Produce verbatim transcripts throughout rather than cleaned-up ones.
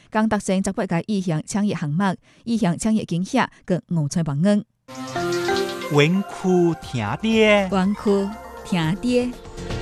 更達成十八個意向倡議項目，意向倡議驚嚇跟五彩榜恩。 穩酷聽爹， 穩酷聽爹。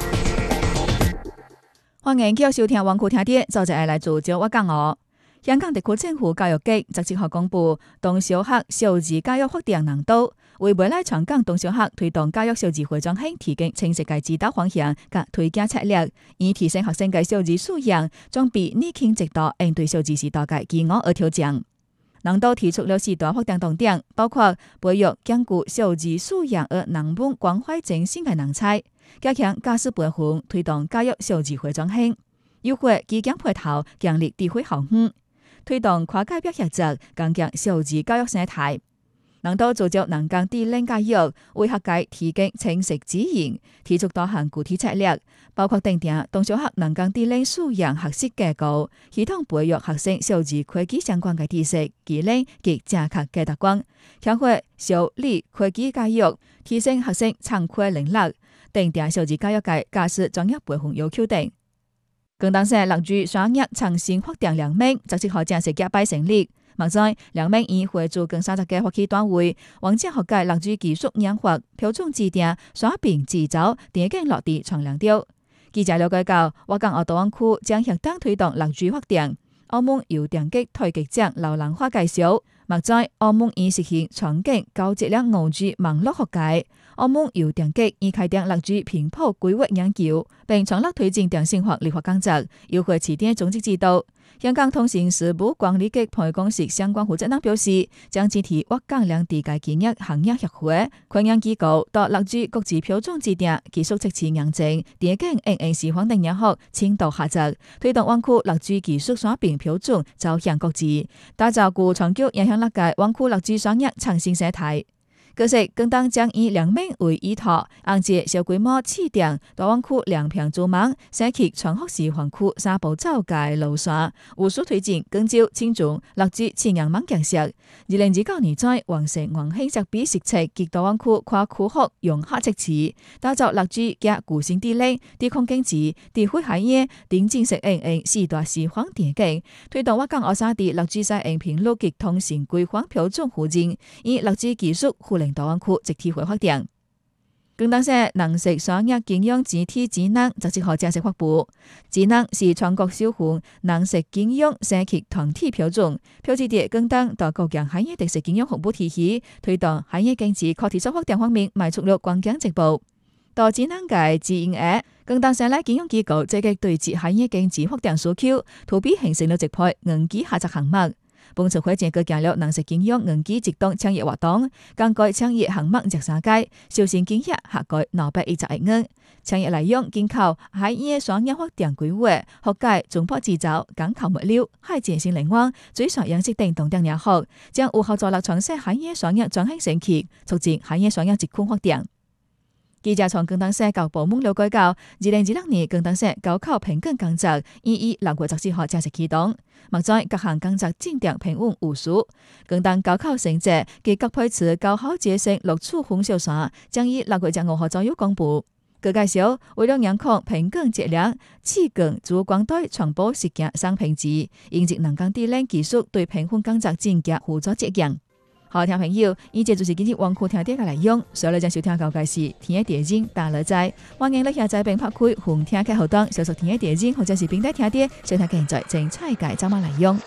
歡迎繼續收聽穩酷聽爹，就係來自招我講哦。香港地區政府教育局十七號公布，中小學數字教育發展難度，為未來全港中小學推動教育數字化轉型提供清晰嘅指導方向及推薦策略，以提升學生嘅數字素養，將比擬定制度應對數字時代嘅飢餓而挑戰。難度提出了四大發展重點，包括培育兼顧數字素養而人本關懷精神嘅人才，加強教師培訓，推動教育數字化轉型，優化基建配套，強力智慧校園，推動跨界別合作，加強數字教育生態。難度組織能夠智能教育，為學界提供清晰指引，提出多項具體策略，包括訂定中小學能夠智能素養學習架構，系統培育學生數字科技相關嘅知識、技能及正確嘅習慣，強化數理科技教育，提升學生參與能力，訂定數字教育界教師專業培訓要求等。更當時落注雙業創新發展兩名，十七號正式結拜成立。目前兩名已回駐更三十個學期單位，往屆學界落注技術研發、標準制定、刷屏製造、電競落地創亮調。記者了解到，我港澳大灣區將協同推動落注發展。澳門由電擊推擊獎劉蘭花介紹，目前澳門已實現全景高質量五 G 網絡學界。澳門由電擊已開展落注頻譜規劃研究，並全力推進電信化綠化工作，優化市電總值制度。香港通信事務管理局培公司相關負責人表示，將支持粵港兩地嘅企業行業協會、跨業機構到落注國際標準制定、技術測試驗證、電競 N N 示範等業務深度合作，推動灣區落注技術水平標準走向國際，打造具長久影響力嘅灣區落注商業創新生態。可惜，更當將以兩名為依託，按照小規模試點，大灣區兩片組網，設計全學示範區三步走嘅路線，務須推進更招青總落注前人網建設。二零二九年在完成環境設備實測及大灣區跨區學融合測試，打造落注嘅固性地理、地空經濟、地灰海野、電競式 N N 四大示範電競，推動我港澳三地落注使用頻率及通信規範標準附近，以落注技術互聯大灣區集體化發展。更當時能食雙業經營集體指南十七號正式發布，指南是全國首份能食經營社企團體標準，標誌着更當到各項產業特色經營服務體系，推動產業經濟可持續發展方面邁出了關鍵一步。到指南嘅指引額，更當時咧經營機構積極對接產業經濟發展需求，投筆形成了一批硬基合作項目。本次會展舉行了能食經營硬基集動倡議活動，更改倡議項目十三屆，小型經營涵蓋兩百一十億元。倡議內容緊靠產業雙業發展規劃、學界中破製造、港口物流、海產新能源、水產養殖等等等領域，將有效助力創設產業雙業轉型升級，促進產業雙業集群發展。記者從更當社教部門了解到，二零二六年更當社高考評鑑工作已於六月十四號正式啟動。目前各項工作進展平穩無事。更當高考成績及各批次高考結成錄取分數線將於六月十五號左右公布。據介紹，為了嚴控評鑑質量，此更主管對傳播實踐雙評級，應節能夠智能技術對評分工作進行輔助責任。好，聽朋友，以上就是今日穩酷聽爹嘅內容。所有將收聽高介是聽爹經大樂仔，歡迎你下載並拍開紅聽嘅後檔，搜索聽爹經或者是並帶聽爹，收聽現在精彩嘅節目內容。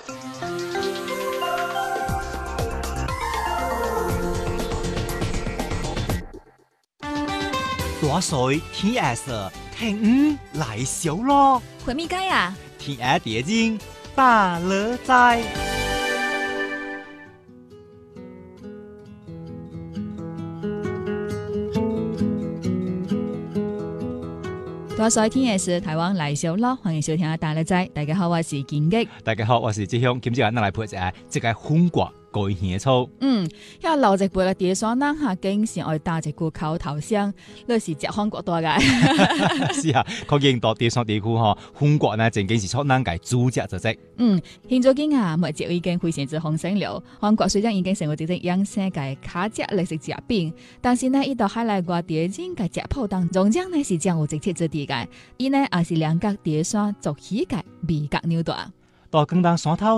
大水天 S 聽五來小咯， 回咪街啊？ 聽爹經大樂仔。 多謝天爺是台灣來小咯，歡迎收聽大樂仔。大家好，我是建吉。 大家好，我是志雄。今朝我哋來配一下即個紅瓜改獻醋。 嗯，因為老一輩嘅爹嫂人下經常愛打一句口頭聲，你是食韓國多嘅。 是啊，確認到爹嫂地區嗬，紅瓜呢正經是出難嘅主食就食。 嗯，現在經啊，目前已經非常之風行了。韓國雖然已經成為一隻養生嘅卡隻類食食品，但是呢，一到海內外爹經嘅食譜當中，將呢是將有直接之地嘅，伊呢也是兩個爹嫂做起嘅味覺扭蛋。 到更當山頭